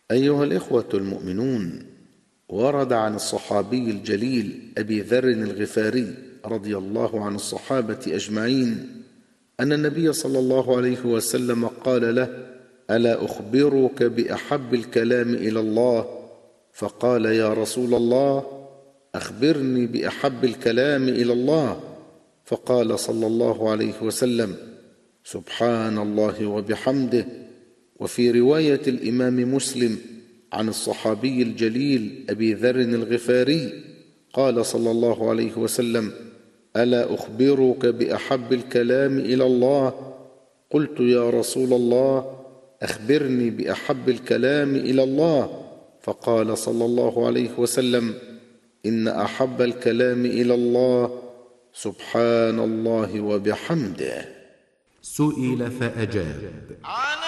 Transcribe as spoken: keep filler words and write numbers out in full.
أيها الإخوة المؤمنون، ورد عن الصحابي الجليل أبي ذر الغفاري رضي الله عن الصحابة أجمعين أن النبي صلى الله عليه وسلم قال له: ألا أخبرك بأحب الكلام إلى الله؟ فقال: يا رسول الله، أخبرني بأحب الكلام إلى الله. فقال صلى الله عليه وسلم: سبحان الله وبحمده. وفي رواية الإمام مسلم عن الصحابي الجليل أبي ذر الغفاري قال صلى الله عليه وسلم: ألا أخبرك بأحب الكلام إلى الله؟ قلت: يا رسول الله، أخبرني بأحب الكلام إلى الله. فقال صلى الله عليه وسلم: إن أحب الكلام إلى الله سبحان الله وبحمده. سئل فأجاب: